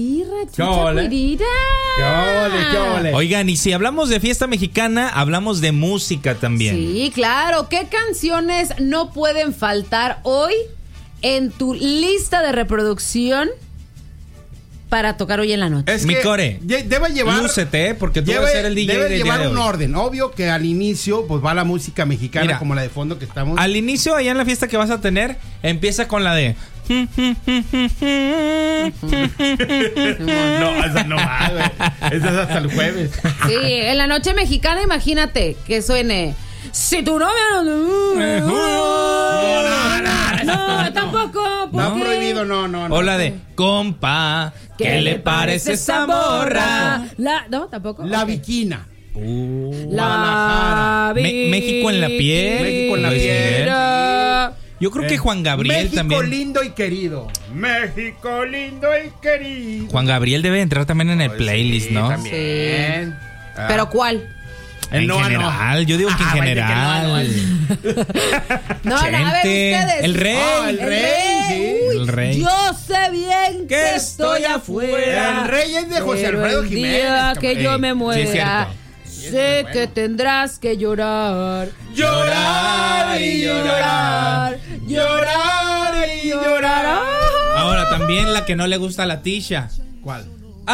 ¿Qué ole? ¿Qué ole? Oigan, y si hablamos de fiesta mexicana, hablamos de música también. Sí, claro. ¿Qué canciones no pueden faltar hoy en tu lista de reproducción para tocar hoy en la noche? Es Mi que core, debe llevar, lúcete, porque tú vas a ser el DJ debe del llevar día de un hoy. orden. Obvio que al inicio pues va la música mexicana. Mira, como la de fondo que estamos. Al inicio, allá en la fiesta que vas a tener, empieza con la de... No, esa no va, güey. Esa es hasta el jueves. Sí, en la noche mexicana, imagínate que suene. Si tu novia no, tampoco. No, prohibido, no. O la de compa, ¿qué le parece esa morra? No, tampoco. La Viquina. La México en la piel. México en la piel. Yo creo que Juan Gabriel México también. lindo y querido. México lindo y querido. Juan Gabriel debe entrar también en el playlist, sí, ¿no? También. Sí. ¿Pero cuál? En general, yo digo que en general. No, a ver ustedes. El rey. El rey, sí. El rey. Yo sé bien que estoy afuera. El rey es de José Alfredo el Jiménez. día que yo me Sí, es muera, cierto. sé que tendrás que llorar. Llorar y llorar. Llorar y llorar. Ahora, también la que no le gusta a la Tisha. ¿Cuál?